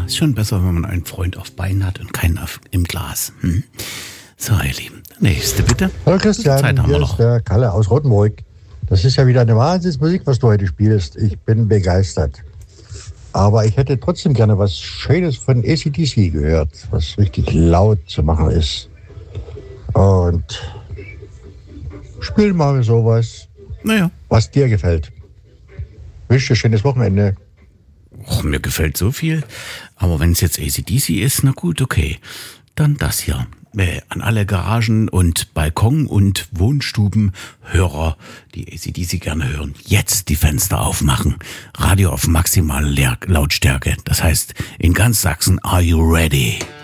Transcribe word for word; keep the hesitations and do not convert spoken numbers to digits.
Ja, ist schon besser, wenn man einen Freund auf Bein hat und keinen auf, im Glas. Hm? So, ihr Lieben. Nächste, bitte. Hallo Christian, Zeit haben hier wir ist noch. der Kalle aus Rothenburg. Das ist ja wieder eine Wahnsinnsmusik, was du heute spielst. Ich bin begeistert. Aber ich hätte trotzdem gerne was Schönes von A C D C gehört, was richtig laut zu machen ist. Und spiel mal sowas, Naja. was dir gefällt. Wünsche dir schönes Wochenende. Och, mir gefällt so viel. Aber wenn es jetzt A C D C ist, na gut, okay. Dann das hier. Äh, an alle Garagen und Balkon- und Wohnstubenhörer, die A C D C gerne hören, jetzt die Fenster aufmachen. Radio auf maximale Lautstärke. Das heißt, in ganz Sachsen, are you ready?